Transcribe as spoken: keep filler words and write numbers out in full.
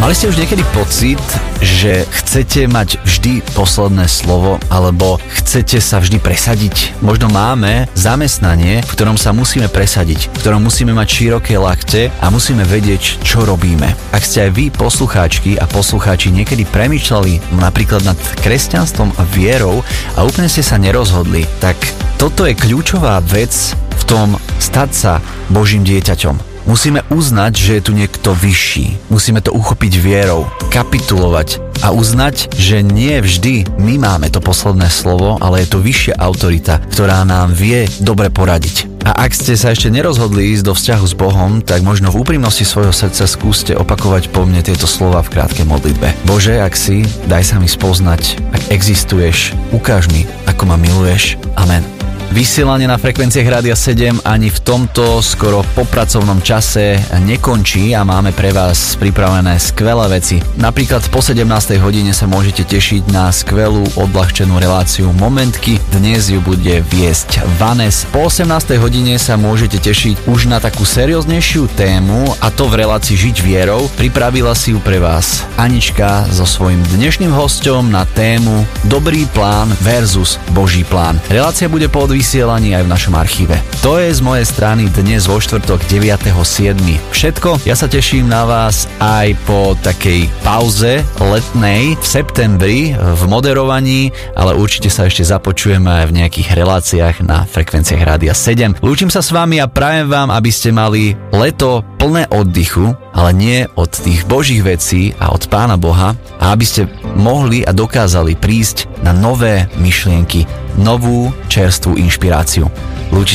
Mali ste už niekedy pocit, že chcete mať vždy posledné slovo, alebo chcete sa vždy presadiť? Možno máme zamestnanie, v ktorom sa musíme presadiť, v ktorom musíme mať široké lakte a musíme vedieť, čo robíme. Ak ste aj vy, poslucháčky a poslucháči, niekedy premýšľali napríklad nad kresťanstvom a vierou a úplne ste sa nerozhodli, tak toto je kľúčová vec v tom stať sa Božím dieťaťom. Musíme uznať, že je tu niekto vyšší. Musíme to uchopiť vierou, kapitulovať a uznať, že nie vždy my máme to posledné slovo, ale je to vyššia autorita, ktorá nám vie dobre poradiť. A ak ste sa ešte nerozhodli ísť do vzťahu s Bohom, tak možno v úprimnosti svojho srdca skúste opakovať po mne tieto slova v krátkej modlitbe. Bože, ak si, daj sa mi spoznať, ak existuješ, ukáž mi, ako ma miluješ. Amen. Vysielanie na frekvenciách Rádia sedem ani v tomto skoro popracovnom čase nekončí a máme pre vás pripravené skvelé veci. Napríklad po sedemnástej hodine sa môžete tešiť na skvelú odľahčenú reláciu Momentky. Dnes ju bude viesť Vanes. Po osemnástej hodine sa môžete tešiť už na takú serióznejšiu tému, a to v relácii Žiť vierou. Pripravila si ju pre vás Anička so svojím dnešným hosťom na tému Dobrý plán versus Boží plán. Relácia bude po vysielaní aj v našom archíve. To je z mojej strany dnes vo štvrtok deviateho siedmeho všetko. Ja sa teším na vás aj po takej pauze letnej v septembri v moderovaní, ale určite sa ešte započujeme aj v nejakých reláciách na frekvenciách Rádia sedem. Lúčim sa s vami a prajem vám, aby ste mali leto plné oddychu, ale nie od tých božích vecí a od Pána Boha, a aby ste mohli a dokázali prísť na nové myšlienky, novú čerstvú inšpiráciu. Lúči